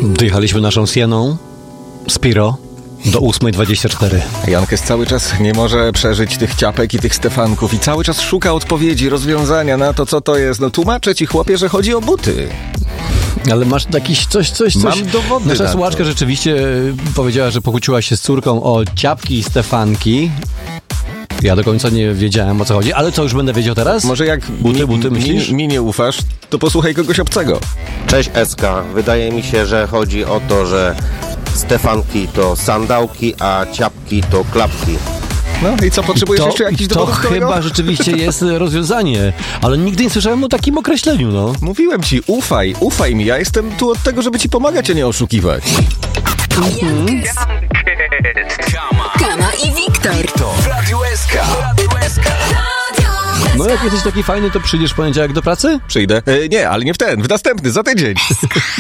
Dojechaliśmy naszą Sieną Spiro do 8:24. Jankes cały czas nie może przeżyć tych ciapek i tych Stefanków i cały czas szuka odpowiedzi, rozwiązania na to, co to jest. No tłumaczę ci, chłopie, że chodzi o buty. Ale masz jakiś coś. Mam dowody Nasza na to. słuchaczka rzeczywiście powiedziała, że pokłóciła się z córką o ciapki i Stefanki. Ja do końca nie wiedziałem, o co chodzi, ale co, już będę wiedział teraz? Może jak Buty, myślisz? mi nie ufasz, to posłuchaj kogoś obcego. Cześć SK, wydaje mi się, że chodzi o to, że Stefanki to sandałki, a ciapki to klapki. No i co, potrzebujesz jeszcze jakiś to dowód? chyba rzeczywiście jest rozwiązanie, ale nigdy nie słyszałem o takim określeniu, no. Mówiłem ci, ufaj mi, ja jestem tu od tego, żeby ci pomagać, a nie oszukiwać. Kama i Wiktor. W Radiu SK. No jak jesteś taki fajny, to przyjdziesz w poniedziałek do pracy? Przyjdę. Nie, ale nie w następny, za tydzień.